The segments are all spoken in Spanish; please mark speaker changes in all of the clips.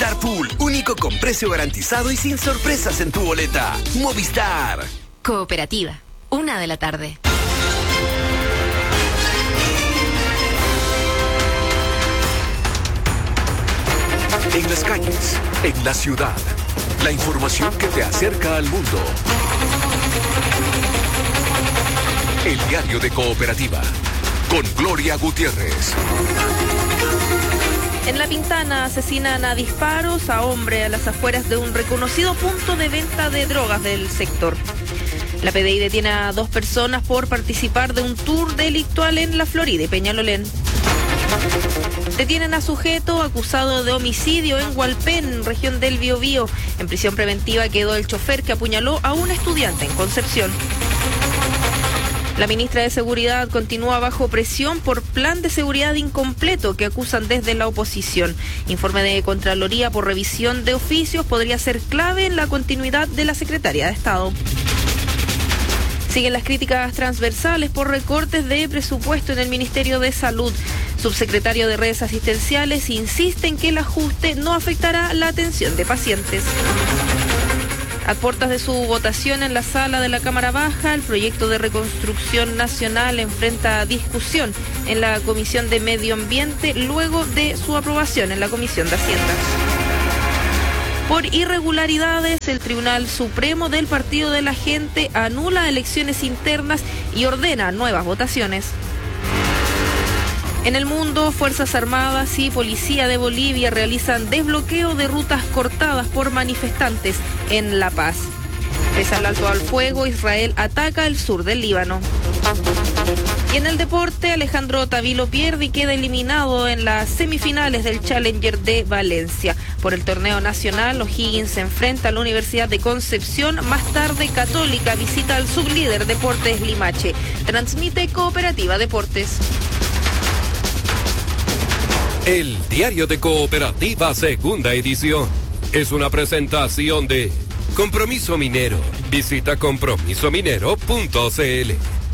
Speaker 1: Movistar Pool, único con precio garantizado y sin sorpresas en tu boleta. Movistar.
Speaker 2: Cooperativa, 1:00 p.m.
Speaker 1: En las calles, en la ciudad, la información que te acerca al mundo. El diario de Cooperativa, con Gloria Gutiérrez.
Speaker 3: En La Pintana asesinan a disparos a hombre a las afueras de un reconocido punto de venta de drogas del sector. La PDI detiene a 2 personas por participar de un tour delictual en La Florida y Peñalolén. Detienen a sujeto acusado de homicidio en Hualpén, región del Biobío. En prisión preventiva quedó el chofer que apuñaló a un estudiante en Concepción. La ministra de Seguridad continúa bajo presión por plan de seguridad incompleto que acusan desde la oposición. Informe de Contraloría por revisión de oficios podría ser clave en la continuidad de la Secretaría de Estado. Siguen las críticas transversales por recortes de presupuesto en el Ministerio de Salud. Subsecretario de Redes Asistenciales insiste en que el ajuste no afectará la atención de pacientes. A puertas de su votación en la sala de la Cámara Baja, el proyecto de reconstrucción nacional enfrenta discusión en la Comisión de Medio Ambiente luego de su aprobación en la Comisión de Hacienda. Por irregularidades, el Tribunal Supremo del Partido de la Gente anula elecciones internas y ordena nuevas votaciones. En el mundo, Fuerzas Armadas y Policía de Bolivia realizan desbloqueo de rutas cortadas por manifestantes en La Paz. Pese al alto al fuego, Israel ataca el sur del Líbano. Y en el deporte, Alejandro Tavilo pierde y queda eliminado en las semifinales del Challenger de Valencia. Por el torneo nacional, O'Higgins se enfrenta a la Universidad de Concepción. Más tarde, Católica visita al sublíder Deportes Limache. Transmite Cooperativa Deportes.
Speaker 4: El diario de Cooperativa, segunda edición. Es una presentación de Compromiso Minero. Visita compromisominero.cl.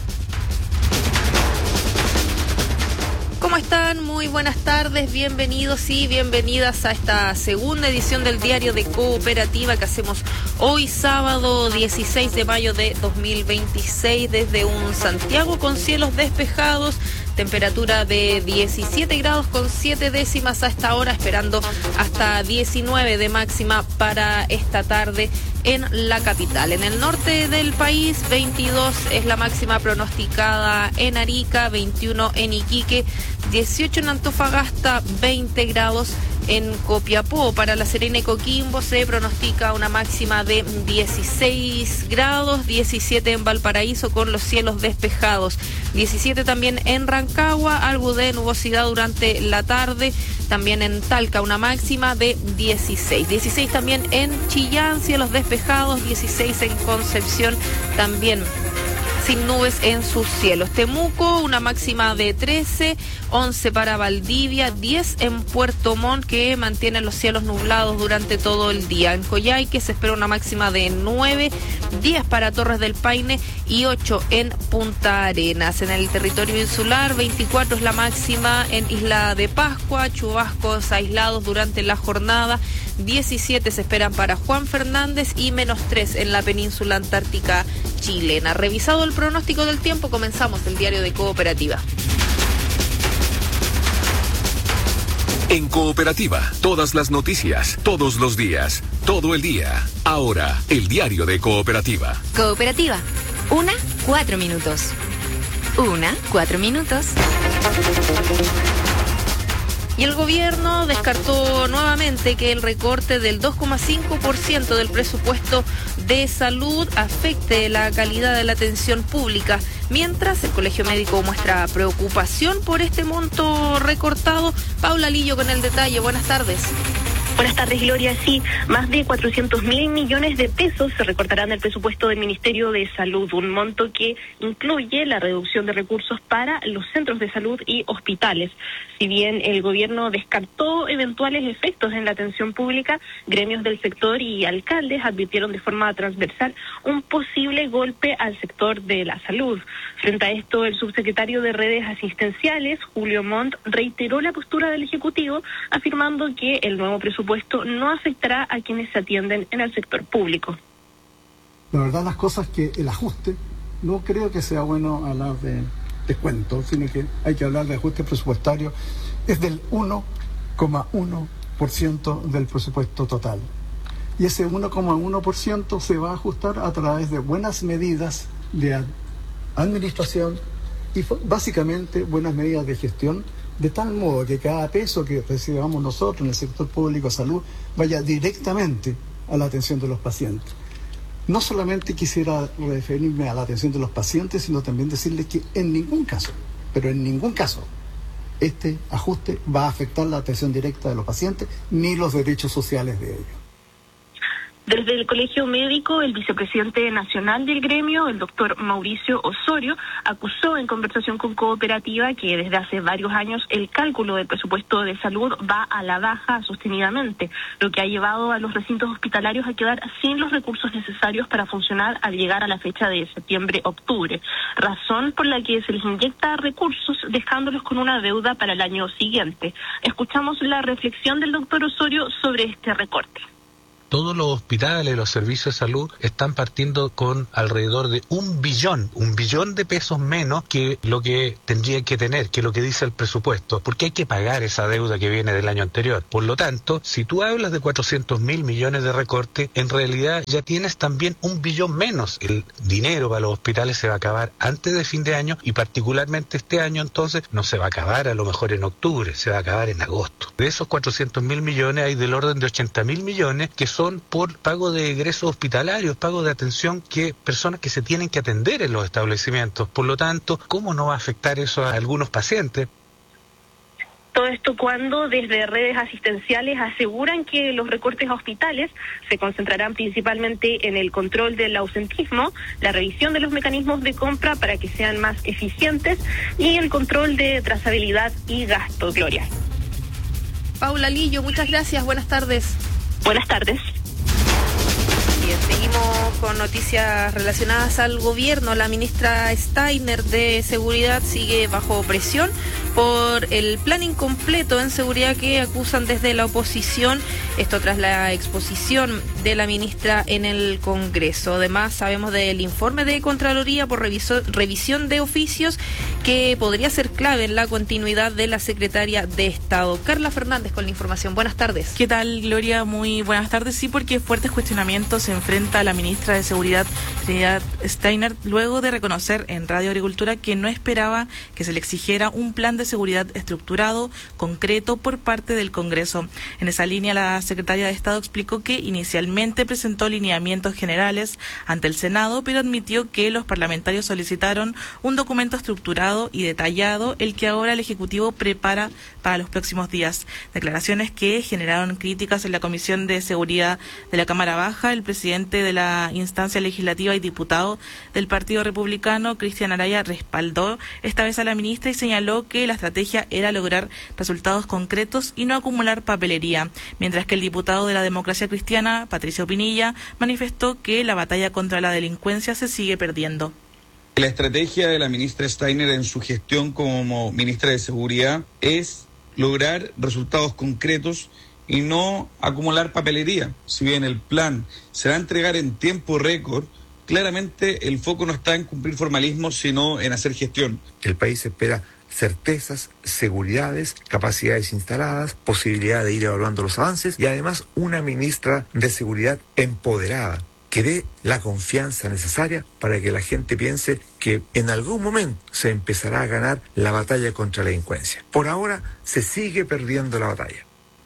Speaker 3: ¿Cómo están? Muy buenas tardes, bienvenidos y bienvenidas a esta segunda edición del diario de Cooperativa que hacemos hoy sábado 16 de mayo de 2026 desde un Santiago con cielos despejados. Temperatura de 17 grados con 7 décimas a esta hora, esperando hasta 19 de máxima para esta tarde en la capital. En el norte del país, 22 es la máxima pronosticada en Arica, 21 en Iquique, 18 en Antofagasta, 20 grados en Copiapó. Para La Serena y Coquimbo se pronostica una máxima de 16 grados, 17 en Valparaíso con los cielos despejados, 17 también en Rancagua, algo de nubosidad durante la tarde, también en Talca una máxima de 16, 16 también en Chillán, cielos despejados, 16 en Concepción también sin nubes en sus cielos. Temuco, una máxima de 13, 11 para Valdivia, 10 en Puerto Montt, que mantiene los cielos nublados durante todo el día. En Coyhaique se espera una máxima de 9, 10 para Torres del Paine y 8 en Punta Arenas. En el territorio insular, 24 es la máxima en Isla de Pascua, chubascos aislados durante la jornada, 17 se esperan para Juan Fernández y -3 en la península antártica chilena. Revisado el pronóstico del tiempo, comenzamos el diario de Cooperativa.
Speaker 1: En Cooperativa, todas las noticias, todos los días, todo el día. Ahora, el diario de Cooperativa.
Speaker 2: Cooperativa, 1:04 p.m. 1:04 p.m.
Speaker 3: Y el gobierno descartó nuevamente que el recorte del 2,5% del presupuesto de salud afecte la calidad de la atención pública. Mientras, el Colegio Médico muestra preocupación por este monto recortado. Paula Lillo con el detalle. Buenas tardes.
Speaker 5: Buenas tardes, Gloria. Sí, más de 400.000 millones de pesos se recortarán del presupuesto del Ministerio de Salud, un monto que incluye la reducción de recursos para los centros de salud y hospitales. Si bien el gobierno descartó eventuales efectos en la atención pública, gremios del sector y alcaldes advirtieron de forma transversal un posible golpe al sector de la salud. Frente a esto, el subsecretario de Redes Asistenciales, Julio Montt, reiteró la postura del Ejecutivo, afirmando que el nuevo presupuesto presupuesto no afectará a quienes se atienden en el sector público.
Speaker 6: La verdad, las cosas que el ajuste, no creo que sea bueno hablar de descuento, sino que hay que hablar de ajuste presupuestario, es del 1,1% del presupuesto total. Y ese 1,1% se va a ajustar a través de buenas medidas de administración y básicamente buenas medidas de gestión, de tal modo que cada peso que recibamos nosotros en el sector público de salud vaya directamente a la atención de los pacientes. No solamente quisiera referirme a la atención de los pacientes, sino también decirles que en ningún caso, pero en ningún caso, este ajuste va a afectar la atención directa de los pacientes ni los derechos sociales de ellos.
Speaker 5: Desde el Colegio Médico, el vicepresidente nacional del gremio, el doctor Mauricio Osorio, acusó en conversación con Cooperativa que desde hace varios años el cálculo del presupuesto de salud va a la baja sostenidamente, lo que ha llevado a los recintos hospitalarios a quedar sin los recursos necesarios para funcionar al llegar a la fecha de septiembre-octubre, razón por la que se les inyecta recursos dejándolos con una deuda para el año siguiente. Escuchamos la reflexión del doctor Osorio sobre este recorte.
Speaker 7: Todos los hospitales, los servicios de salud están partiendo con alrededor de 1 billón de pesos menos que lo que tendrían que tener, que lo que dice el presupuesto, porque hay que pagar esa deuda que viene del año anterior. Por lo tanto, si tú hablas de 400.000 millones de recorte, en realidad ya tienes también 1 billón menos. El dinero para los hospitales se va a acabar antes de fin de año y particularmente este año entonces no se va a acabar a lo mejor en octubre, se va a acabar en agosto. De esos 400.000 millones hay del orden de 80.000 millones que son por pago de egresos hospitalarios, pago de atención que personas que se tienen que atender en los establecimientos. Por lo tanto, ¿cómo no va a afectar eso a algunos pacientes?
Speaker 5: Todo esto cuando desde redes asistenciales aseguran que los recortes a hospitales se concentrarán principalmente en el control del ausentismo, la revisión de los mecanismos de compra para que sean más eficientes y el control de trazabilidad y gasto. Gloria.
Speaker 3: Paula Lillo, muchas gracias. Buenas tardes.
Speaker 5: Buenas tardes.
Speaker 3: Bien, seguimos con noticias relacionadas al gobierno. La ministra Steiner de Seguridad sigue bajo presión por el plan incompleto en seguridad que acusan desde la oposición. Esto tras la exposición de la ministra en el Congreso. Además, sabemos del informe de Contraloría por revisión de oficios que podría ser clave en la continuidad de la secretaria de Estado. Carla Fernández con la información. Buenas tardes.
Speaker 8: ¿Qué tal, Gloria? Muy buenas tardes. Sí, porque fuertes cuestionamientos se enfrenta a la ministra de Seguridad, Trinidad Steiner, luego de reconocer en Radio Agricultura que no esperaba que se le exigiera un plan de seguridad estructurado, concreto, por parte del Congreso. En esa línea, la secretaria de Estado explicó que inicialmente presentó lineamientos generales ante el Senado, pero admitió que los parlamentarios solicitaron un documento estructurado y detallado, el que ahora el Ejecutivo prepara para los próximos días. Declaraciones que generaron críticas en la Comisión de Seguridad de la Cámara Baja. El presidente de la instancia legislativa y diputado del Partido Republicano, Cristian Araya, respaldó esta vez a la ministra y señaló que la estrategia era lograr resultados concretos y no acumular papelería, mientras que el diputado de la Democracia Cristiana, Patricio Pinilla, manifestó que la batalla contra la delincuencia se sigue perdiendo.
Speaker 9: La estrategia de la ministra Steiner en su gestión como ministra de Seguridad es lograr resultados concretos y no acumular papelería. Si bien el plan se va a entregar en tiempo récord, claramente el foco no está en cumplir formalismos, sino en hacer gestión.
Speaker 10: El país espera certezas, seguridades, capacidades instaladas, posibilidad de ir evaluando los avances y además una ministra de Seguridad empoderada, que dé la confianza necesaria para que la gente piense que en algún momento se empezará a ganar la batalla contra la delincuencia. Por ahora se sigue perdiendo la batalla.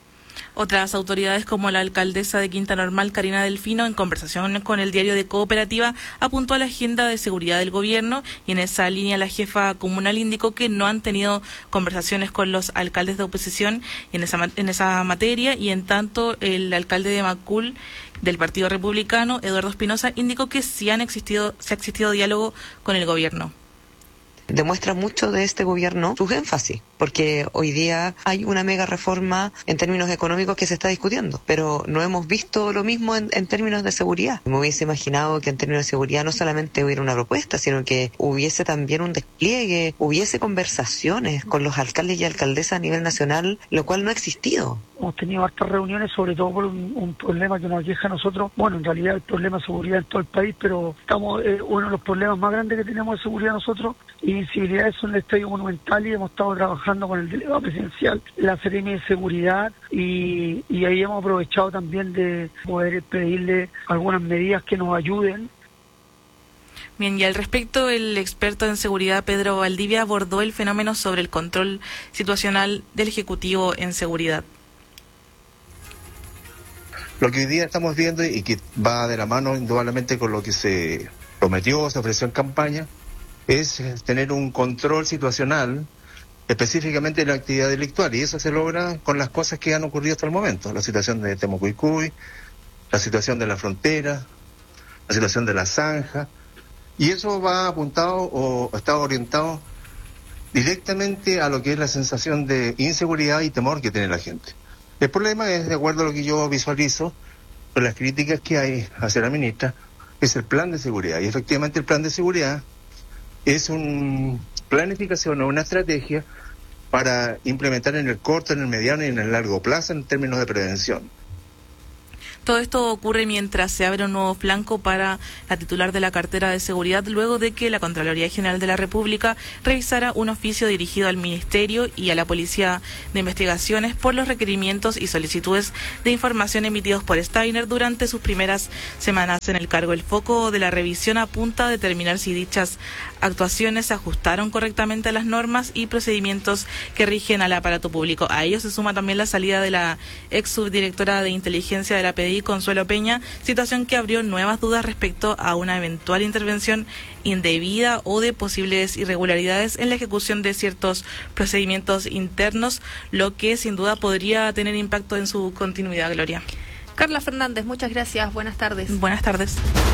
Speaker 8: Otras autoridades como la alcaldesa de Quinta Normal, Karina Delfino, en conversación con el diario de Cooperativa, apuntó a la agenda de seguridad del gobierno y en esa línea la jefa comunal indicó que no han tenido conversaciones con los alcaldes de oposición en esa materia, y en tanto el alcalde de Macul del Partido Republicano, Eduardo Espinosa, indicó que sí ha existido diálogo con el gobierno.
Speaker 11: Demuestra mucho de este gobierno sus énfasis, porque hoy día hay una mega reforma en términos económicos que se está discutiendo, pero no hemos visto lo mismo en términos de seguridad. Me hubiese imaginado que en términos de seguridad no solamente hubiera una propuesta, sino que hubiese también un despliegue, hubiese conversaciones con los alcaldes y alcaldesas a nivel nacional, lo cual no ha existido.
Speaker 12: hemos tenido hartas reuniones, sobre todo por un problema que nos aqueja a nosotros. Bueno, en realidad el problema de seguridad en todo el país, pero estamos uno de los problemas más grandes que tenemos de seguridad nosotros y visibilidad es en el Estadio Monumental, y hemos estado trabajando con el delegado presidencial, la Seremi de Seguridad, y ahí hemos aprovechado también de poder pedirle algunas medidas que nos ayuden.
Speaker 8: Bien, y al respecto, el experto en seguridad Pedro Valdivia abordó el fenómeno sobre el control situacional del Ejecutivo en seguridad.
Speaker 13: Lo que hoy día estamos viendo y que va de la mano indudablemente con lo que se prometió, se ofreció en campaña, es tener un control situacional específicamente de la actividad delictual, y eso se logra con las cosas que han ocurrido hasta el momento: la situación de Temucuicui, la situación de la frontera, la situación de la zanja. Y eso va apuntado o está orientado directamente a lo que es la sensación de inseguridad y temor que tiene la gente. El problema es, de acuerdo a lo que yo visualizo, con las críticas que hay hacia la ministra, es el plan de seguridad. Y efectivamente el plan de seguridad es una planificación o una estrategia para implementar en el corto, en el mediano y en el largo plazo en términos de prevención.
Speaker 8: Todo esto ocurre mientras se abre un nuevo flanco para la titular de la cartera de seguridad, luego de que la Contraloría General de la República revisara un oficio dirigido al Ministerio y a la Policía de Investigaciones por los requerimientos y solicitudes de información emitidos por Steiner durante sus primeras semanas en el cargo. El foco de la revisión apunta a determinar si dichas actuaciones se ajustaron correctamente a las normas y procedimientos que rigen al aparato público. A ello se suma también la salida de la ex subdirectora de inteligencia de la PDI, Consuelo Peña, situación que abrió nuevas dudas respecto a una eventual intervención indebida o de posibles irregularidades en la ejecución de ciertos procedimientos internos, lo que sin duda podría tener impacto en su continuidad. Gloria.
Speaker 3: Carla Fernández, muchas gracias. Buenas tardes.
Speaker 8: Buenas tardes.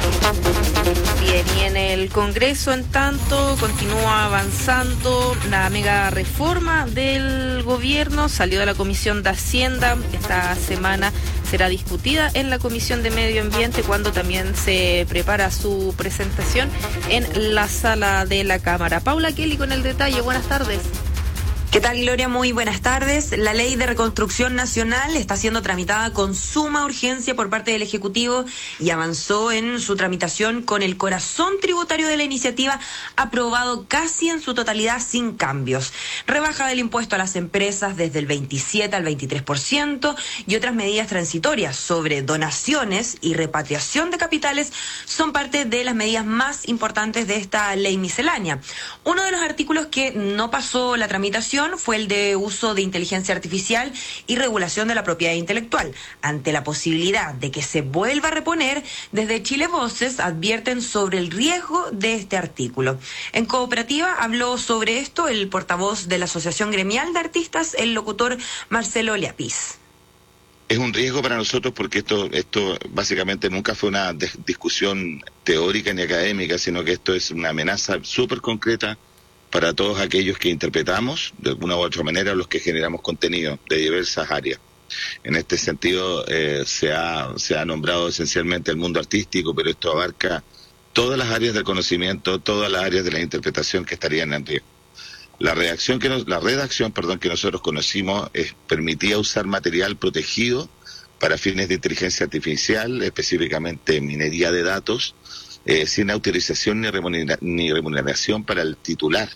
Speaker 3: Bien, y en el Congreso, en tanto, continúa avanzando la mega reforma del gobierno. Salió de la Comisión de Hacienda. Esta semana será discutida en la Comisión de Medio Ambiente, cuando también se prepara su presentación en la sala de la Cámara. Paula Kelly con el detalle. Buenas tardes.
Speaker 14: ¿Qué tal, Gloria? Muy buenas tardes. La Ley de Reconstrucción Nacional está siendo tramitada con suma urgencia por parte del Ejecutivo y avanzó en su tramitación con el corazón tributario de la iniciativa aprobado casi en su totalidad sin cambios. Rebaja del impuesto a las empresas desde el 27 al 23% y otras medidas transitorias sobre donaciones y repatriación de capitales son parte de las medidas más importantes de esta ley miscelánea. Uno de los artículos que no pasó la tramitación fue el de uso de inteligencia artificial y regulación de la propiedad intelectual. Ante la posibilidad de que se vuelva a reponer, desde Chile Voces advierten sobre el riesgo de este artículo. En Cooperativa habló sobre esto el portavoz de la Asociación Gremial de Artistas, el locutor Marcelo Leapis.
Speaker 15: Es un riesgo para nosotros porque esto básicamente nunca fue una discusión teórica ni académica, sino que esto es una amenaza súper concreta para todos aquellos que interpretamos, de alguna u otra manera, los que generamos contenido de diversas áreas. En este sentido, se ha nombrado esencialmente el mundo artístico, pero esto abarca todas las áreas del conocimiento, todas las áreas de la interpretación que estarían en riesgo. La redacción que nosotros conocimos permitía usar material protegido para fines de inteligencia artificial, específicamente minería de datos, sin autorización ni remuneración para el titular.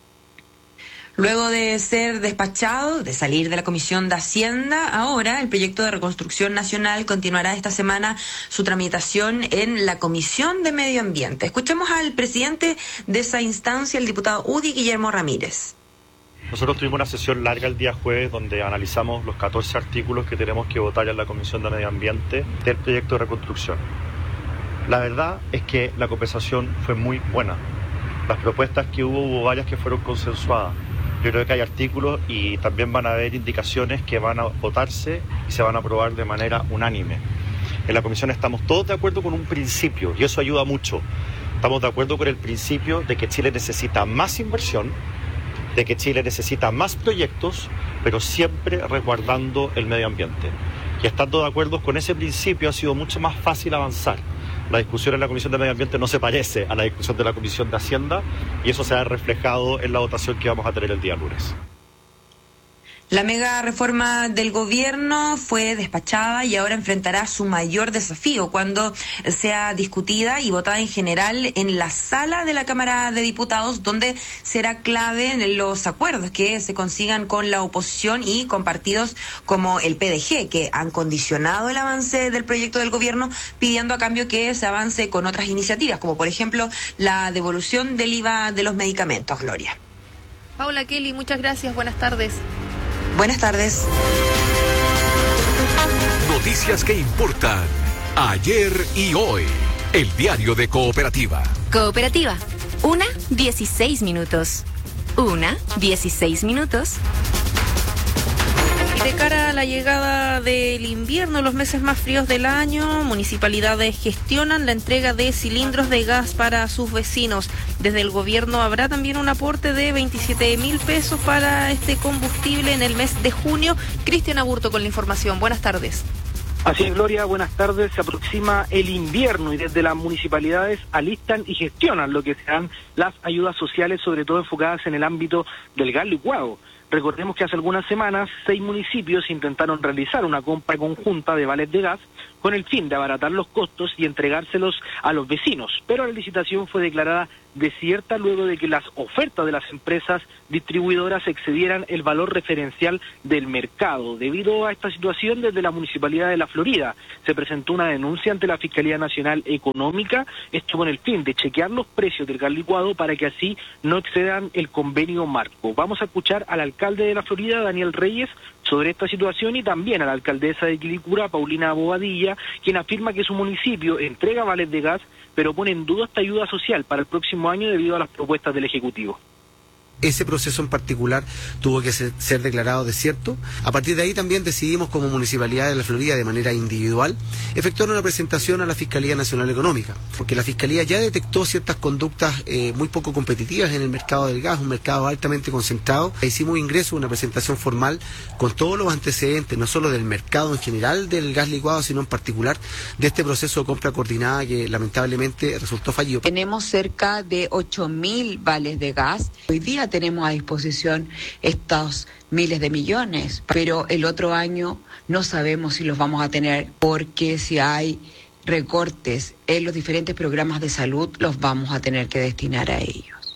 Speaker 14: Luego de ser despachado, de salir de la Comisión de Hacienda, ahora el proyecto de reconstrucción nacional continuará esta semana su tramitación en la Comisión de Medio Ambiente. Escuchemos al presidente de esa instancia, el diputado UDI, Guillermo Ramírez.
Speaker 16: Nosotros tuvimos una sesión larga el día jueves donde analizamos los 14 artículos que tenemos que votar en la Comisión de Medio Ambiente del proyecto de reconstrucción. La verdad es que la conversación fue muy buena. Las propuestas que hubo varias que fueron consensuadas. Yo creo que hay artículos y también van a haber indicaciones que van a votarse y se van a aprobar de manera unánime. En la comisión estamos todos de acuerdo con un principio y eso ayuda mucho. Estamos de acuerdo con el principio de que Chile necesita más inversión, de que Chile necesita más proyectos, pero siempre resguardando el medio ambiente. Y estando de acuerdo con ese principio ha sido mucho más fácil avanzar. La discusión en la Comisión de Medio Ambiente no se parece a la discusión de la Comisión de Hacienda y eso se ha reflejado en la votación que vamos a tener el día lunes.
Speaker 14: La mega reforma del gobierno fue despachada y ahora enfrentará su mayor desafío cuando sea discutida y votada en general en la sala de la Cámara de Diputados, donde será clave en los acuerdos que se consigan con la oposición y con partidos como el PDG, que han condicionado el avance del proyecto del gobierno, pidiendo a cambio que se avance con otras iniciativas, como por ejemplo la devolución del IVA de los medicamentos. Gloria.
Speaker 3: Paula Kelly, muchas gracias. Buenas tardes.
Speaker 14: Buenas tardes.
Speaker 1: Noticias que importan ayer y hoy. El diario de Cooperativa.
Speaker 2: Cooperativa. 1:16. 1:16.
Speaker 3: Y de cara a la llegada del invierno, los meses más fríos del año, municipalidades gestionan la entrega de cilindros de gas para sus vecinos. Desde el gobierno habrá también un aporte de 27.000 pesos para este combustible en el mes de junio. Cristian Aburto con la información. Buenas tardes.
Speaker 17: Así es, Gloria, buenas tardes. Se aproxima el invierno y desde las municipalidades alistan y gestionan lo que serán las ayudas sociales, sobre todo enfocadas en el ámbito del gas licuado. Recordemos que hace algunas semanas 6 municipios intentaron realizar una compra conjunta de vales de gas con el fin de abaratar los costos y entregárselos a los vecinos, pero la licitación fue declarada desierta luego de que las ofertas de las empresas distribuidoras excedieran el valor referencial del mercado. Debido a esta situación, desde la Municipalidad de La Florida se presentó una denuncia ante la Fiscalía Nacional Económica, esto con el fin de chequear los precios del gas licuado para que así no excedan el convenio marco. Vamos a escuchar al alcalde de La Florida, Daniel Reyes, sobre esta situación y también a la alcaldesa de Quilicura, Paulina Bobadilla, quien afirma que su municipio entrega vales de gas, pero pone en duda esta ayuda social para el próximo año debido a las propuestas del Ejecutivo.
Speaker 18: Ese proceso en particular tuvo que ser declarado desierto. A partir de ahí también decidimos como Municipalidad de La Florida, de manera individual, efectuar una presentación a la Fiscalía Nacional Económica, porque la Fiscalía ya detectó ciertas conductas muy poco competitivas en el mercado del gas, un mercado altamente concentrado. Hicimos ingreso, una presentación formal con todos los antecedentes, no solo del mercado en general del gas licuado, sino en particular de este proceso de compra coordinada que lamentablemente resultó fallido.
Speaker 19: Tenemos cerca de 8.000 vales de gas. Hoy día tenemos a disposición estos miles de millones, pero el otro año no sabemos si los vamos a tener, porque si hay recortes en los diferentes programas de salud, los vamos a tener que destinar a ellos.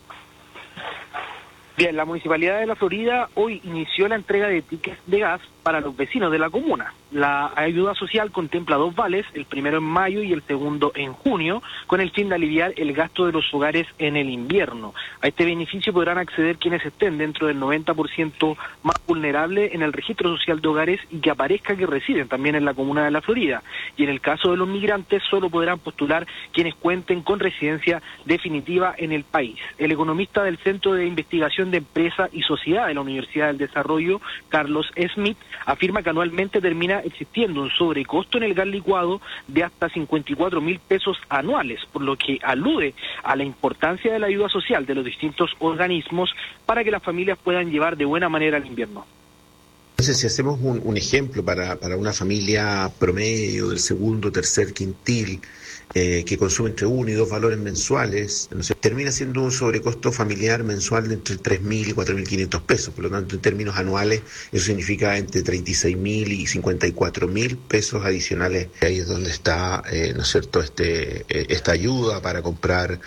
Speaker 17: Bien, la Municipalidad de La Florida hoy inició la entrega de tickets de gas para los vecinos de la comuna. La ayuda social contempla 2 vales, el primero en mayo y el segundo en junio, con el fin de aliviar el gasto de los hogares en el invierno. A este beneficio podrán acceder quienes estén dentro del 90% más vulnerable en el registro social de hogares y que aparezca que residen también en la comuna de La Florida. Y en el caso de los migrantes, solo podrán postular quienes cuenten con residencia definitiva en el país. El economista del Centro de Investigación de Empresa y Sociedad de la Universidad del Desarrollo, Carlos Smith, afirma que anualmente termina existiendo un sobrecosto en el gas licuado de hasta 54.000 pesos anuales, por lo que alude a la importancia de la ayuda social de los distintos organismos para que las familias puedan llevar de buena manera el invierno.
Speaker 20: Entonces, si hacemos un ejemplo para una familia promedio del segundo, tercer quintil, que consume entre 1 y 2 valores mensuales, termina siendo un sobrecosto familiar mensual de entre 3.000 y 4.500 pesos. Por lo tanto, en términos anuales, eso significa entre 36.000 y 54.000 pesos adicionales. Ahí es donde está, ¿no es cierto?, esta ayuda para comprar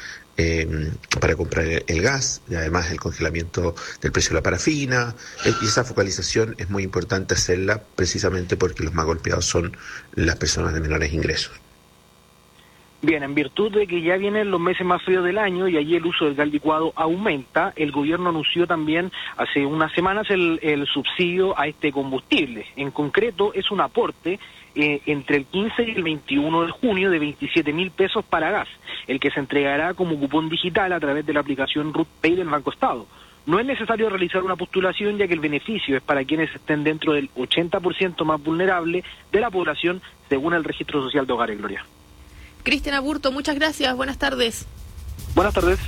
Speaker 20: el gas, y además el congelamiento del precio de la parafina, y esa focalización es muy importante hacerla precisamente porque los más golpeados son las personas de menores ingresos.
Speaker 17: Bien, en virtud de que ya vienen los meses más fríos del año y allí el uso del gas licuado aumenta, el gobierno anunció también hace unas semanas el subsidio a este combustible. En concreto, es un aporte entre el 15 y el 21 de junio de 27.000 pesos para gas, el que se entregará como cupón digital a través de la aplicación RUT-Pay del Banco Estado. No es necesario realizar una postulación, ya que el beneficio es para quienes estén dentro del 80% más vulnerable de la población, según el Registro Social de Hogares, Gloria.
Speaker 3: Cristian Aburto, muchas gracias. Buenas tardes.
Speaker 17: Buenas tardes.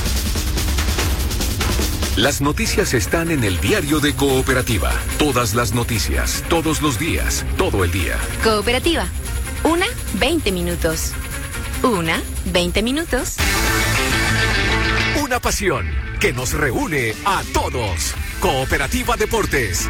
Speaker 1: Las noticias están en el diario de Cooperativa. Todas las noticias, todos los días, todo el día.
Speaker 2: Cooperativa. 1:20. 1:20.
Speaker 1: Una pasión que nos reúne a todos. Cooperativa Deportes.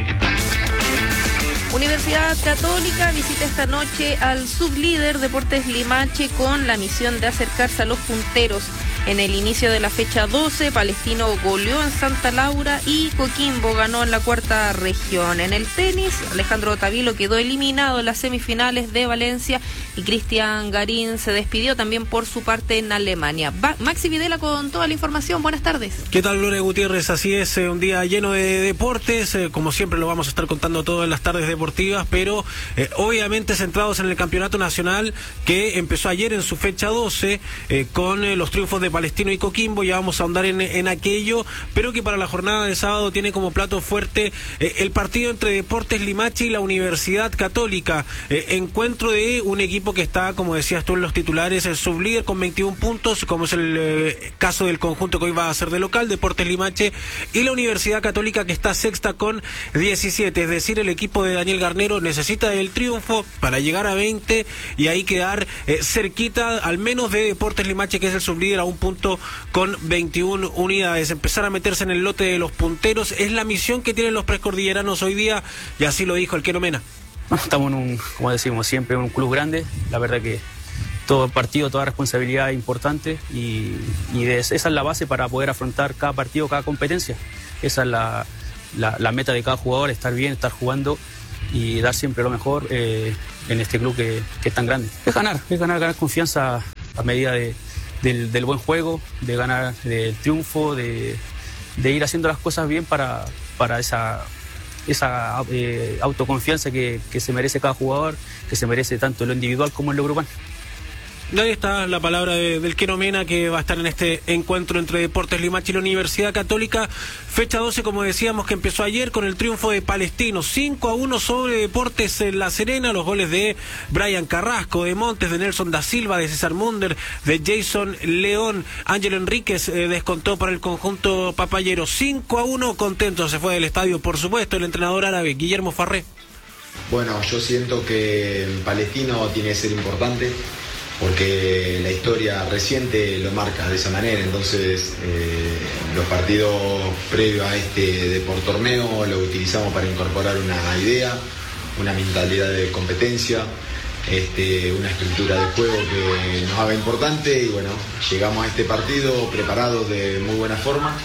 Speaker 3: Universidad Católica visita esta noche al sublíder Deportes Limache con la misión de acercarse a los punteros. En el inicio de la fecha 12, Palestino goleó en Santa Laura y Coquimbo ganó en la cuarta región. En el tenis, Alejandro Tavilo quedó eliminado en las semifinales de Valencia y Cristian Garín se despidió también por su parte en Alemania. Maxi Videla con toda la información. Buenas tardes.
Speaker 21: ¿Qué tal, Gloria Gutiérrez? Así es, un día lleno de deportes. Como siempre lo vamos a estar contando todo en las tardes deportivas, pero obviamente centrados en el campeonato nacional que empezó ayer en su fecha 12 con los triunfos de Palestino y Coquimbo. Ya vamos a ahondar en aquello, pero que para la jornada de sábado tiene como plato fuerte el partido entre Deportes Limache y la Universidad Católica. Encuentro de un equipo que está, como decías tú en los titulares, el sublíder con 21 puntos, como es el caso del conjunto que hoy va a ser de local, Deportes Limache, y la Universidad Católica que está sexta con 17. Es decir, el equipo de Daniel Garnero necesita el triunfo para llegar a 20 y ahí quedar cerquita al menos de Deportes Limache, que es el sublíder, a un punto con 21 unidades. Empezar a meterse en el lote de los punteros es la misión que tienen los precordilleranos hoy día, y así lo dijo el Queno Mena.
Speaker 22: Estamos en como decimos siempre, un club grande. La verdad que todo partido, toda responsabilidad es importante y esa es la base para poder afrontar cada partido, cada competencia. Esa es la meta de cada jugador, estar bien, estar jugando y dar siempre lo mejor en este club que es tan grande. Es ganar confianza a medida del buen juego, de ganar del triunfo, de ir haciendo las cosas bien para esa autoconfianza que se merece cada jugador, que se merece tanto en lo individual como en lo grupal.
Speaker 21: Ahí está la palabra del Queno Mena, que va a estar en este encuentro entre Deportes Limache y la Universidad Católica. Fecha 12, como decíamos, que empezó ayer con el triunfo de Palestino. 5-1 sobre Deportes en La Serena. Los goles de Brian Carrasco, de Montes, de Nelson da Silva, de César Munder, de Jason León. Ángel Enríquez descontó para el conjunto papayero. 5-1, contento se fue del estadio, por supuesto, el entrenador árabe, Guillermo Farré.
Speaker 23: Bueno, yo siento que Palestino tiene que ser importante, porque la historia reciente lo marca de esa manera. Entonces los partidos previos a este deportorneo lo utilizamos para incorporar una idea, una mentalidad de competencia, una estructura de juego que nos haga importante, y bueno, llegamos a este partido preparados de muy buena forma.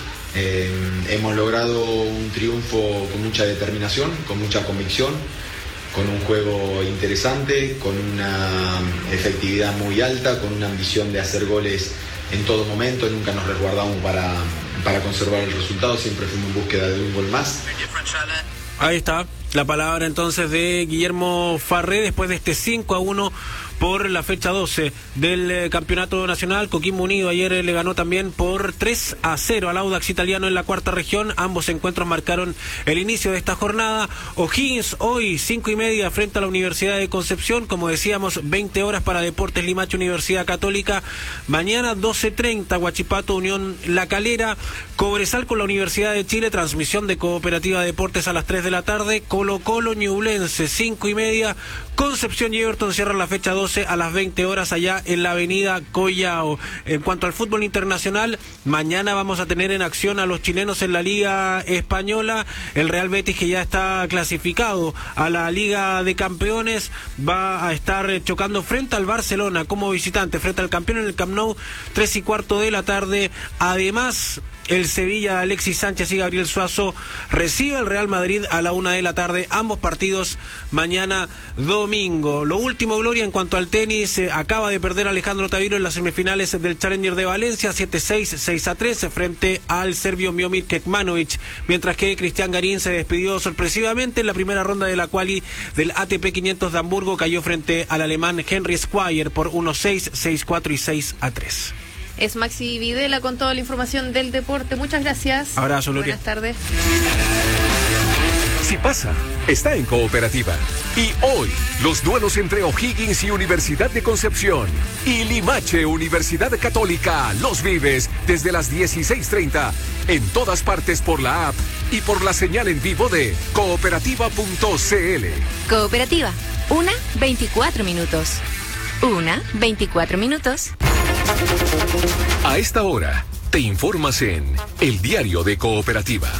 Speaker 23: Hemos logrado un triunfo con mucha determinación, con mucha convicción, con un juego interesante, con una efectividad muy alta, con una ambición de hacer goles en todo momento. Nunca nos resguardamos para conservar el resultado, siempre fuimos en búsqueda de un gol más.
Speaker 21: Ahí está la palabra entonces de Guillermo Farré después de este 5-1 por la fecha 12 del campeonato nacional. Coquimbo Unido ayer le ganó también por 3-0 al Audax Italiano en la cuarta región. Ambos encuentros marcaron el inicio de esta jornada. O'Higgins hoy 5:30 frente a la Universidad de Concepción. Como decíamos, 20 horas para Deportes Limache, Universidad Católica. Mañana 12:30 Huachipato, Unión La Calera. Cobresal con la Universidad de Chile. Transmisión de Cooperativa Deportes a las 3 de la tarde. Colo Colo Ñublense 5:30. Concepción y Everton cierran la fecha 12 a las 20 horas allá en la avenida Collao. En cuanto al fútbol internacional, mañana vamos a tener en acción a los chilenos en la Liga Española. El Real Betis, que ya está clasificado a la Liga de Campeones, va a estar chocando frente al Barcelona como visitante, frente al campeón en el Camp Nou, 3:15 de la tarde. Además, el Sevilla de Alexis Sánchez y Gabriel Suazo recibe al Real Madrid a la 1 de la tarde. Ambos partidos mañana domingo. Lo último, Gloria, en cuanto al tenis, acaba de perder Alejandro Tavilo en las semifinales del Challenger de Valencia, 7-6, 6-3 frente al serbio Miomir Kekmanovic, mientras que Cristian Garín se despidió sorpresivamente en la primera ronda de la quali del ATP 500 de Hamburgo. Cayó frente al alemán Henry Squire por 1-6, 6-4 y 6-3.
Speaker 3: Es Maxi Videla con toda la información del deporte. Muchas gracias.
Speaker 21: Abrazo, Gloria.
Speaker 3: Buenas tardes.
Speaker 1: Si pasa, está en Cooperativa. Y hoy, los duelos entre O'Higgins y Universidad de Concepción y Limache Universidad Católica los vives desde las 16:30 en todas partes por la app y por la señal en vivo de cooperativa.cl.
Speaker 2: Cooperativa, 1:24 minutos. 1:24 minutos.
Speaker 1: A esta hora, Te informas en El Diario de Cooperativa.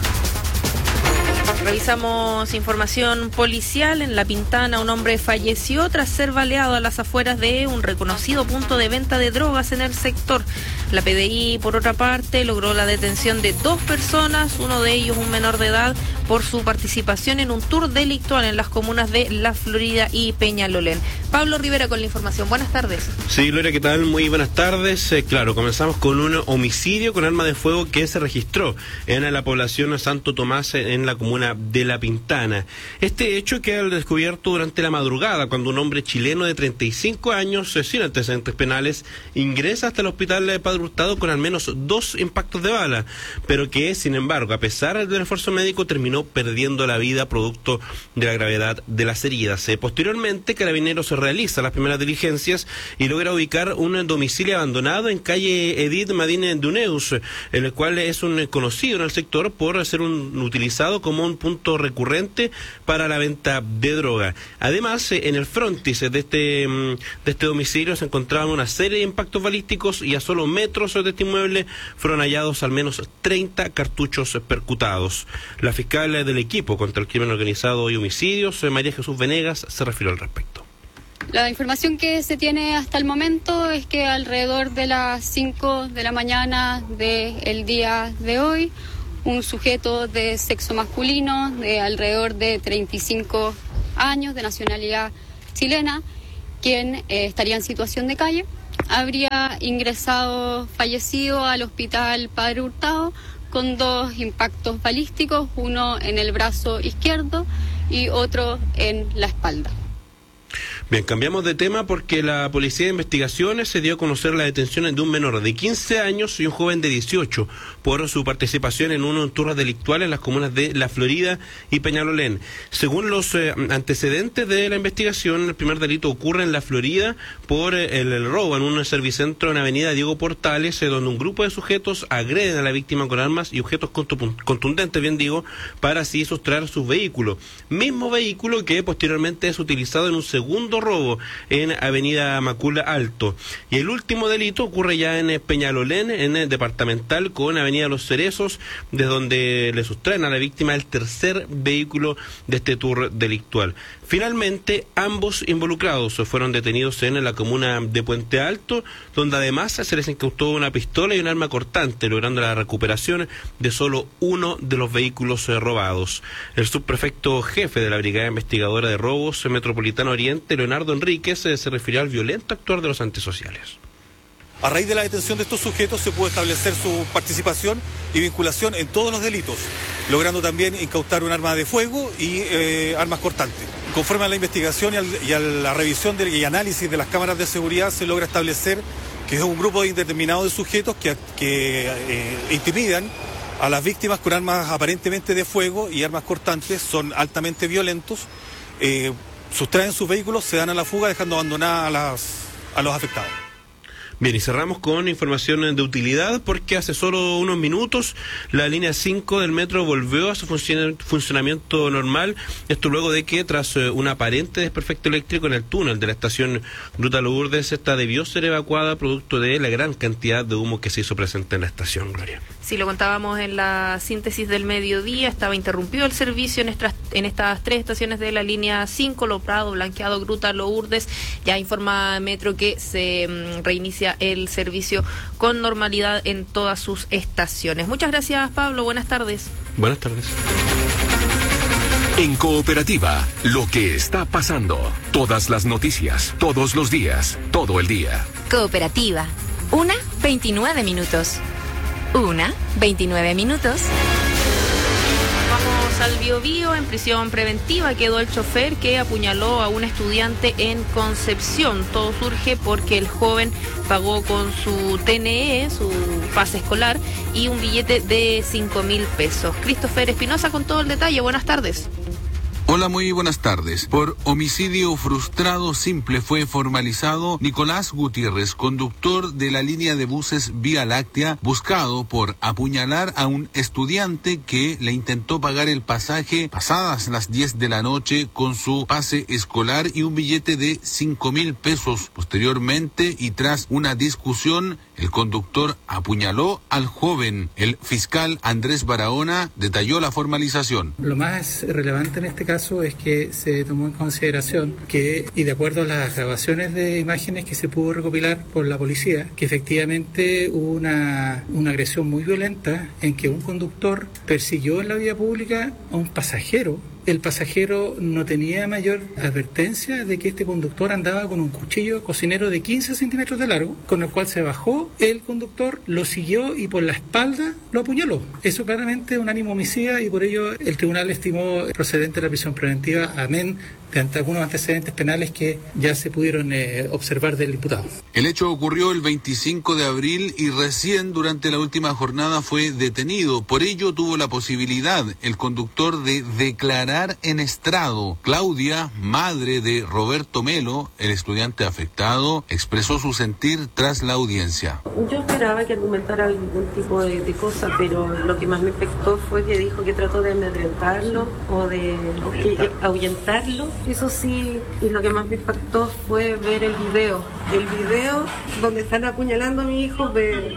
Speaker 3: Revisamos información policial. En La Pintana, un hombre falleció tras ser baleado a las afueras de un reconocido punto de venta de drogas en el sector. La PDI, por otra parte, logró la detención de 2 personas, uno de ellos un menor de edad, por su participación en un tour delictual en las comunas de La Florida y Peñalolén. Pablo Rivera con la información. Buenas tardes.
Speaker 21: Sí, Gloria, ¿qué tal? Muy buenas tardes. Claro, comenzamos con un homicidio con arma de fuego que se registró en la población Santo Tomás, en la comuna de La Pintana. Este hecho queda al descubierto durante la madrugada, cuando un hombre chileno de 35 años, sin antecedentes penales, ingresa hasta el hospital de Padre Hurtado con al menos 2 impactos de bala, pero que, sin embargo, a pesar del esfuerzo médico, terminó perdiendo la vida producto de la gravedad de las heridas. Posteriormente, Carabineros realiza las primeras diligencias y logra ubicar un domicilio abandonado en calle Edith Madine Duneus, el cual es un conocido en el sector por ser utilizado como un punto recurrente para la venta de droga. Además, en el frontis de este domicilio se encontraban una serie de impactos balísticos y a solo metros de este inmueble fueron hallados al menos 30 cartuchos percutados. La fiscal del equipo contra el crimen organizado y homicidios, María Jesús Venegas, se refirió al respecto.
Speaker 4: La información que se tiene hasta el momento es que alrededor de las 5 de la mañana del día de hoy, un sujeto de sexo masculino de alrededor de 35 años, de nacionalidad chilena, quien estaría en situación de calle, habría ingresado fallecido al hospital Padre Hurtado con 2 impactos balísticos, uno en el brazo izquierdo y otro en la espalda.
Speaker 21: Bien, cambiamos de tema porque la Policía de Investigaciones se dio a conocer la detención de un menor de 15 años y un joven de 18 por su participación en un tour delictual en las comunas de La Florida y Peñalolén. Según los antecedentes de la investigación, el primer delito ocurre en La Florida por el robo en un servicentro en Avenida Diego Portales, donde un grupo de sujetos agreden a la víctima con armas y objetos contundentes, para así sustraer su vehículo. Mismo vehículo que posteriormente es utilizado en un segundo robo en Avenida Macula Alto. Y el último delito ocurre ya en Peñalolén, en el departamental con Avenida Los Cerezos, de donde le sustraen a la víctima el tercer vehículo de este tour delictual. Finalmente, ambos involucrados fueron detenidos en la comuna de Puente Alto, donde además se les incautó una pistola y un arma cortante, logrando la recuperación de solo uno de los vehículos robados. El subprefecto jefe de la Brigada Investigadora de Robos Metropolitano Oriente, Leonardo Enríquez, se refirió al violento actuar de los antisociales.
Speaker 6: A raíz de la detención de estos sujetos se pudo establecer su participación y vinculación en todos los delitos, logrando también incautar un arma de fuego y armas cortantes. Conforme a la investigación y a la revisión y análisis de las cámaras de seguridad, se logra establecer que es un grupo indeterminado de sujetos que intimidan a las víctimas con armas aparentemente de fuego y armas cortantes, son altamente violentos, sustraen sus vehículos, se dan a la fuga dejando abandonadas a los afectados.
Speaker 21: Bien, y cerramos con información de utilidad porque hace solo unos minutos la línea 5 del metro volvió a su funcionamiento normal. Esto luego de que tras un aparente desperfecto eléctrico en el túnel de la estación Gruta Lourdes, esta debió ser evacuada producto de la gran cantidad de humo que se hizo presente en la estación, Gloria.
Speaker 3: Sí, lo contábamos en la síntesis del mediodía, estaba interrumpido el servicio en estas 3 estaciones de la línea 5, Lo Prado, Blanqueado, Gruta Lourdes. Ya informa Metro que se reinicia el servicio con normalidad en todas sus estaciones. Muchas gracias, Pablo. Buenas tardes.
Speaker 21: Buenas tardes.
Speaker 1: En Cooperativa, lo que está pasando. Todas las noticias, todos los días, todo el día.
Speaker 2: Cooperativa. 1:29 minutos. 1:29 minutos.
Speaker 3: Vamos al Biobío. En prisión preventiva quedó el chofer que apuñaló a un estudiante en Concepción. Todo surge porque el joven pagó con su TNE, su pase escolar, y un billete de 5.000 pesos. Christopher Espinosa con todo el detalle. Buenas tardes.
Speaker 5: Hola, muy buenas tardes. Por homicidio frustrado simple fue formalizado Nicolás Gutiérrez, conductor de la línea de buses Vía Láctea, buscado por apuñalar a un estudiante que le intentó pagar el pasaje pasadas las 10 de la noche con su pase escolar y un billete de 5.000 pesos. Posteriormente, y tras una discusión, el conductor apuñaló al joven. El fiscal Andrés Barahona detalló la formalización.
Speaker 7: Lo más relevante en este caso es que se tomó en consideración que, y de acuerdo a las grabaciones de imágenes que se pudo recopilar por la policía, que efectivamente hubo una agresión muy violenta en que un conductor persiguió en la vía pública a un pasajero. El pasajero no tenía mayor advertencia de que este conductor andaba con un cuchillo cocinero de 15 centímetros de largo, con el cual se bajó el conductor, lo siguió y por la espalda lo apuñaló. Eso claramente es un ánimo homicida y por ello el tribunal estimó procedente la prisión preventiva, amén de algunos antecedentes penales que ya se pudieron observar del imputado.
Speaker 5: El hecho ocurrió el 25 de abril y recién durante la última jornada fue detenido. Por ello tuvo la posibilidad el conductor de declarar en estrado. Claudia, madre de Roberto Melo, el estudiante afectado, expresó su sentir tras la audiencia.
Speaker 9: Yo esperaba que argumentara algún tipo de cosa, pero lo que más me afectó fue que dijo que trató de amedrentarlo o de ahuyentarlo. Eso sí, y lo que más me impactó fue ver el video. El video donde están apuñalando a mi hijo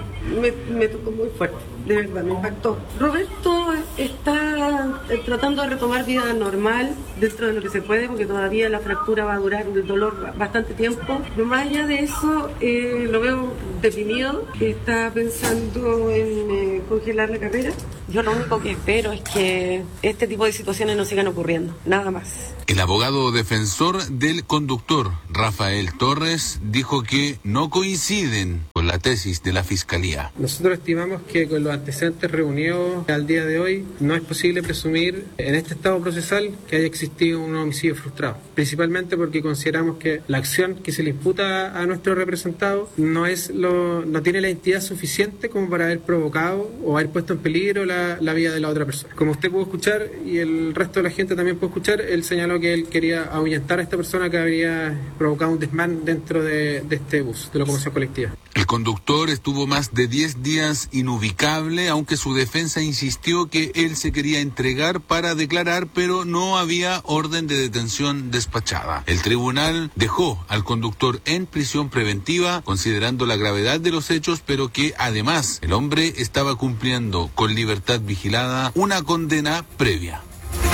Speaker 9: me tocó muy fuerte, de verdad, me impactó. Roberto está tratando de retomar vida normal dentro de lo que se puede, porque todavía la fractura va a durar el dolor bastante tiempo. Pero más allá de eso, lo veo deprimido, que está pensando en congelar la carrera. Yo lo único que espero es que este tipo de situaciones no sigan ocurriendo, nada más.
Speaker 5: El abogado defensor del conductor, Rafael Torres, dijo que no coinciden con la tesis de la Fiscalía.
Speaker 24: Nosotros estimamos que con los antecedentes reunidos al día de hoy no es posible presumir en este estado procesal que haya existido un homicidio frustrado, principalmente porque consideramos que la acción que se le imputa a nuestro representado no tiene la entidad suficiente como para haber provocado o haber puesto en peligro la vida de la otra persona. Como usted pudo escuchar y el resto de la gente también pudo escuchar, él señaló que él quería ahuyentar a esta persona que habría provocado un desmán dentro de este bus de locomoción colectiva.
Speaker 5: El conductor estuvo más de 10 días inubicable, aunque su defensa insistió que él se quería entregar para declarar, pero no había orden de detención despachada. El tribunal dejó al conductor en prisión preventiva, considerando la gravedad de los hechos, pero que además el hombre estaba cumpliendo con libertad vigilada una condena previa.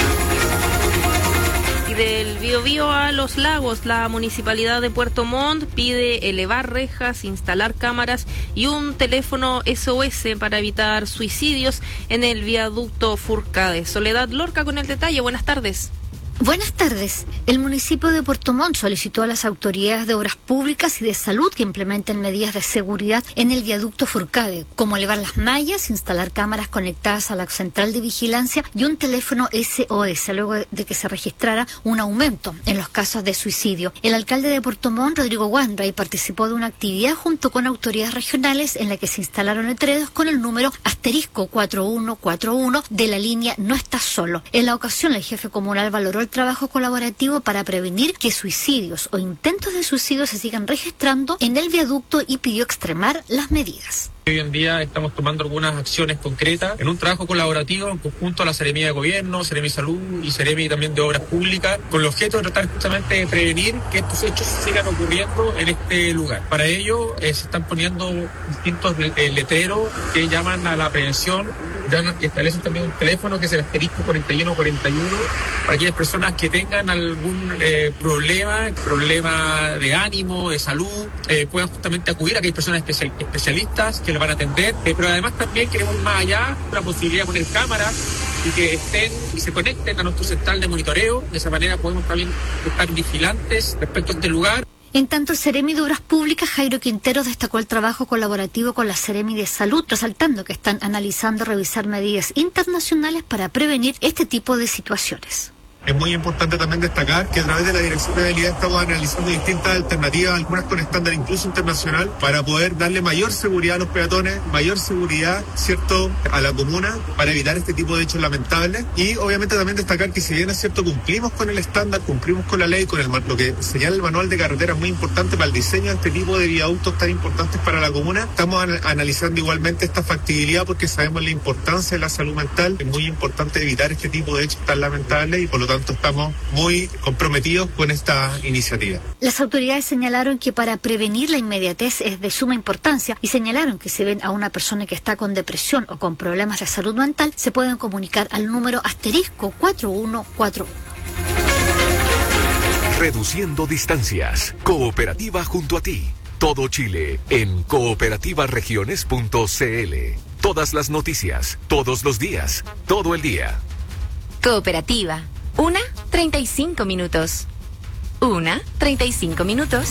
Speaker 3: Del Biobío a Los Lagos, la Municipalidad de Puerto Montt pide elevar rejas, instalar cámaras y un teléfono SOS para evitar suicidios en el viaducto Furcade. Soledad Lorca con el detalle. Buenas tardes.
Speaker 25: Buenas tardes. El municipio de Puerto Montt solicitó a las autoridades de obras públicas y de salud que implementen medidas de seguridad en el viaducto Furcade, como elevar las mallas, instalar cámaras conectadas a la central de vigilancia y un teléfono SOS, luego de que se registrara un aumento en los casos de suicidio. El alcalde de Puerto Montt, Rodrigo Wanray, participó de una actividad junto con autoridades regionales en la que se instalaron letreros con el número *4141 de la línea No Estás Solo. En la ocasión, el jefe comunal valoró el trabajo colaborativo para prevenir que suicidios o intentos de suicidio se sigan registrando en el viaducto y pidió extremar las medidas.
Speaker 26: Hoy en día estamos tomando algunas acciones concretas en un trabajo colaborativo en conjunto a la Seremía de Gobierno, Seremi Salud y Seremi también de Obras Públicas, con el objeto de tratar justamente de prevenir que estos hechos sigan ocurriendo en este lugar. Para ello se están poniendo distintos letreros que llaman a la prevención, que establecen también un teléfono que es el *4141 para aquellas personas que tengan algún problema de ánimo, de salud, puedan justamente acudir a aquellas personas especialistas que van a atender, pero además también queremos más allá la posibilidad de poner cámaras y que estén y se conecten a nuestro central de monitoreo. De esa manera podemos también estar vigilantes respecto a este lugar.
Speaker 25: En tanto, el Seremi de Obras Públicas, Jairo Quinteros, destacó el trabajo colaborativo con la Seremi de Salud, resaltando que están analizando revisar medidas internacionales para prevenir este tipo de situaciones.
Speaker 26: Es muy importante también destacar que a través de la Dirección de Vialidad estamos analizando distintas alternativas, algunas con estándar incluso internacional, para poder darle mayor seguridad a los peatones, mayor seguridad, ¿cierto?, a la comuna, para evitar este tipo de hechos lamentables. Y obviamente también destacar que si bien es cierto, cumplimos con el estándar, cumplimos con la ley, con lo que señala el manual de carretera, muy importante para el diseño de este tipo de viaductos tan importantes para la comuna. Estamos analizando igualmente esta factibilidad porque sabemos la importancia de la salud mental. Es muy importante evitar este tipo de hechos tan lamentables y por lo tanto estamos muy comprometidos con esta iniciativa.
Speaker 25: Las autoridades señalaron que para prevenir la inmediatez es de suma importancia y señalaron que si ven a una persona que está con depresión o con problemas de salud mental, se pueden comunicar al número *4141.
Speaker 1: Reduciendo distancias. Cooperativa junto a ti. Todo Chile en cooperativaregiones.cl. Todas las noticias, todos los días, todo el día.
Speaker 2: Cooperativa. 1:35 minutos. 1:35 minutos.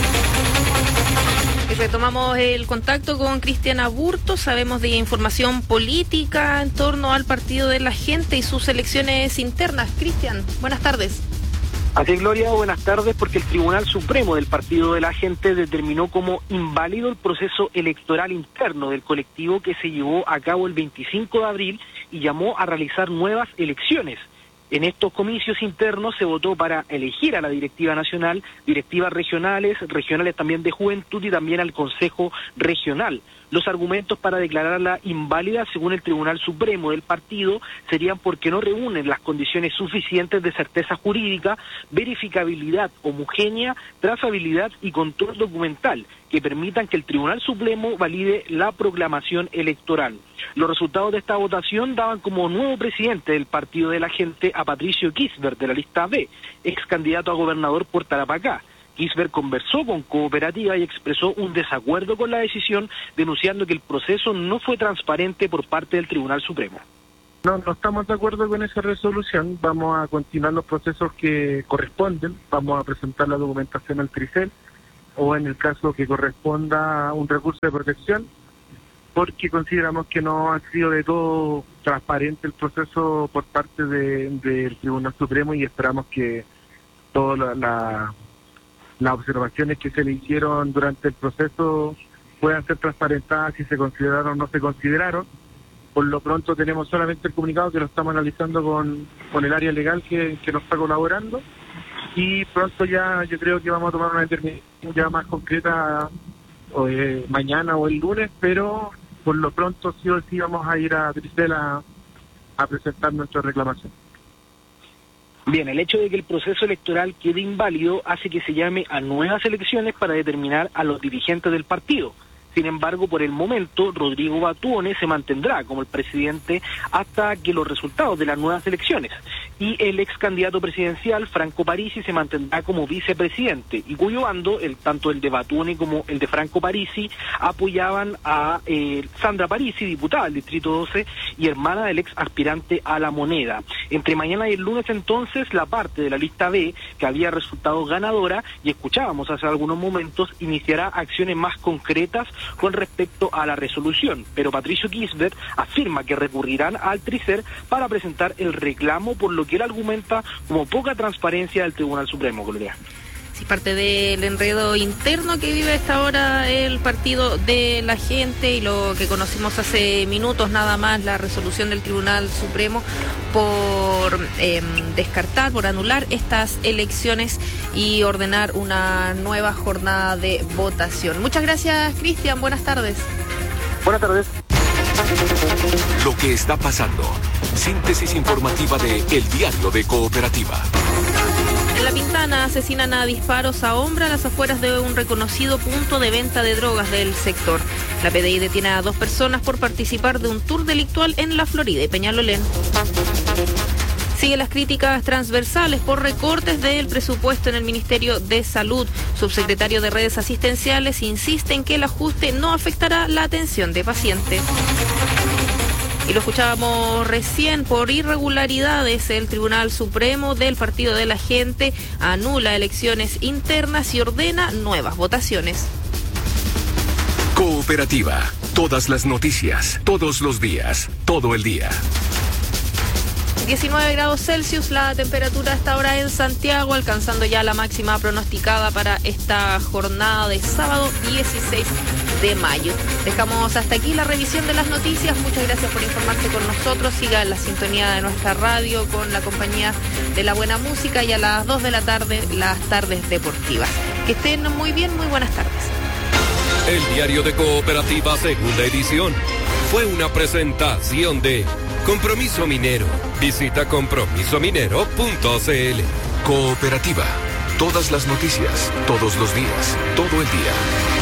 Speaker 3: Y retomamos el contacto con Cristian Aburto. Sabemos de información política en torno al Partido de la Gente y sus elecciones internas. Cristian, buenas tardes.
Speaker 17: Así es, Gloria, buenas tardes, porque el Tribunal Supremo del Partido de la Gente determinó como inválido el proceso electoral interno del colectivo que se llevó a cabo el 25 de abril y llamó a realizar nuevas elecciones. En estos comicios internos se votó para elegir a la directiva nacional, directivas regionales también de juventud y también al Consejo Regional. Los argumentos para declararla inválida, según el Tribunal Supremo del partido, serían porque no reúnen las condiciones suficientes de certeza jurídica, verificabilidad homogénea, trazabilidad y control documental, que permitan que el Tribunal Supremo valide la proclamación electoral. Los resultados de esta votación daban como nuevo presidente del Partido de la Gente a Patricio Kisbert, de la lista B, ex candidato a gobernador por Tarapacá. Kisbert conversó con Cooperativa y expresó un desacuerdo con la decisión, denunciando que el proceso no fue transparente por parte del Tribunal Supremo.
Speaker 24: No estamos de acuerdo con esa resolución. Vamos a continuar los procesos que corresponden. Vamos a presentar la documentación al TRICEL o en el caso que corresponda un recurso de protección, porque consideramos que no ha sido de todo transparente el proceso por parte del Tribunal Supremo y esperamos que todas las observaciones que se le hicieron durante el proceso puedan ser transparentadas si se consideraron o no se consideraron. Por lo pronto tenemos solamente el comunicado que lo estamos analizando con el área legal que nos está colaborando y pronto ya yo creo que vamos a tomar una determinación ya más concreta mañana o el lunes, pero por lo pronto sí o sí vamos a ir a Tricel a presentar nuestra reclamación.
Speaker 17: Bien, el hecho de que el proceso electoral quede inválido hace que se llame a nuevas elecciones para determinar a los dirigentes del partido. Sin embargo, por el momento, Rodrigo Batuone se mantendrá como el presidente hasta que los resultados de las nuevas elecciones. Y el ex candidato presidencial, Franco Parisi, se mantendrá como vicepresidente, y cuyo bando, tanto el de Batuone como el de Franco Parisi, apoyaban a Sandra Parisi, diputada del Distrito 12 y hermana del ex aspirante a la Moneda. Entre mañana y el lunes, entonces, la parte de la lista B, que había resultado ganadora, y escuchábamos hace algunos momentos, iniciará acciones más concretas con respecto a la resolución, pero Patricio Kisbert afirma que recurrirán al TRICER para presentar el reclamo, por lo que él argumenta como poca transparencia del Tribunal Supremo, Gloria.
Speaker 3: Sí, parte del enredo interno que vive a esta hora el Partido de la Gente y lo que conocimos hace minutos nada más, la resolución del Tribunal Supremo por descartar, por anular estas elecciones y ordenar una nueva jornada de votación. Muchas gracias, Cristian. Buenas tardes.
Speaker 17: Buenas tardes.
Speaker 1: Lo que está pasando. Síntesis informativa de El Diario de Cooperativa.
Speaker 3: En La Pintana asesinan a disparos a hombre a las afueras de un reconocido punto de venta de drogas del sector. La PDI detiene a 2 personas por participar de un tour delictual en La Florida y Peñalolén. Siguen las críticas transversales por recortes del presupuesto en el Ministerio de Salud. Subsecretario de Redes Asistenciales insiste en que el ajuste no afectará la atención de pacientes. Y lo escuchábamos recién, por irregularidades, el Tribunal Supremo del Partido de la Gente anula elecciones internas y ordena nuevas votaciones.
Speaker 1: Cooperativa. Todas las noticias, todos los días, todo el día.
Speaker 3: 19 grados Celsius la temperatura hasta ahora en Santiago, alcanzando ya la máxima pronosticada para esta jornada de sábado 16 de mayo. Dejamos hasta aquí la revisión de las noticias. Muchas gracias por informarse con nosotros. Siga en la sintonía de nuestra radio con la compañía de la buena música, y a las 2 de la tarde, las tardes deportivas. Que estén muy bien, muy buenas tardes.
Speaker 1: El diario de Cooperativa, segunda edición, fue una presentación de Compromiso Minero. Visita compromisominero.cl. Cooperativa. Todas las noticias, todos los días, todo el día.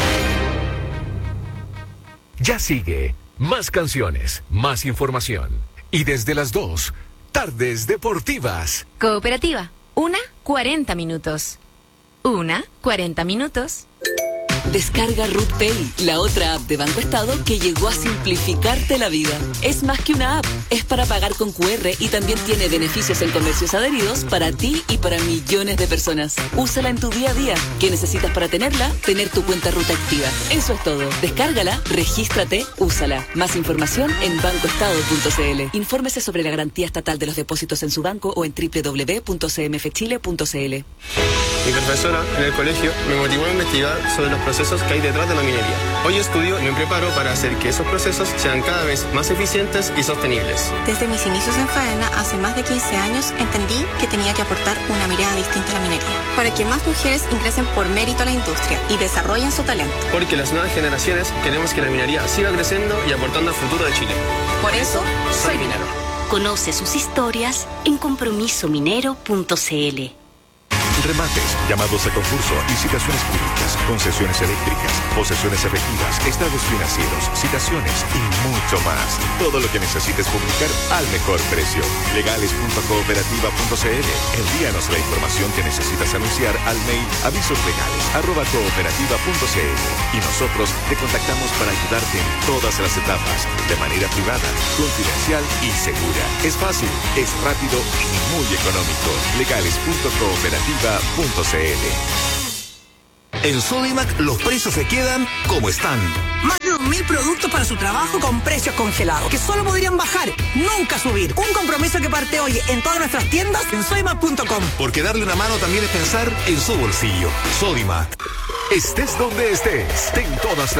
Speaker 1: Ya sigue. Más canciones, más información. Y desde las 2, tardes deportivas.
Speaker 2: Cooperativa. 1:40 minutos. 1:40 minutos.
Speaker 8: Descarga Ruth Pay, la otra app de Banco Estado que llegó a simplificarte la vida. Es más que una app, es para pagar con QR y también tiene beneficios en comercios adheridos para ti y para millones de personas. Úsala en tu día a día. ¿Qué necesitas para tenerla? Tener tu cuenta Ruth activa. Eso es todo. Descárgala, regístrate, úsala. Más información en bancoestado.cl. Infórmese sobre la garantía estatal de los depósitos en su banco o en www.cmfchile.cl.
Speaker 10: Mi profesora en el colegio me motivó a investigar sobre los procesos que hay detrás de la minería. Hoy estudio y me preparo para hacer que esos procesos sean cada vez más eficientes y sostenibles.
Speaker 11: Desde mis inicios en Faena, hace más de 15 años, entendí que tenía que aportar una mirada distinta a la minería, para que más mujeres ingresen por mérito a la industria y desarrollen su talento.
Speaker 10: Porque las nuevas generaciones queremos que la minería siga creciendo y aportando al futuro de Chile.
Speaker 11: Por eso, soy minero.
Speaker 12: Conoce sus historias en compromisominero.cl.
Speaker 13: Remates, llamados a concurso, licitaciones públicas, concesiones eléctricas, posesiones efectivas, estados financieros, citaciones y mucho más. Todo lo que necesites publicar al mejor precio. Legales.cooperativa.cl. Envíanos la información que necesitas anunciar al mail avisos@cooperativa.cl y nosotros te contactamos para ayudarte en todas las etapas, de manera privada, confidencial y segura. Es fácil, es rápido y muy económico. Legales.cooperativa.cl.
Speaker 15: En Sodimac los precios se quedan como están.
Speaker 27: Más de 2.000 productos para su trabajo con precios congelados, que solo podrían bajar, nunca subir. Un compromiso que parte hoy en todas nuestras tiendas en sodimac.com.
Speaker 15: Porque darle una mano también es pensar en su bolsillo. Sodimac.
Speaker 1: Estés donde estés, ten todas las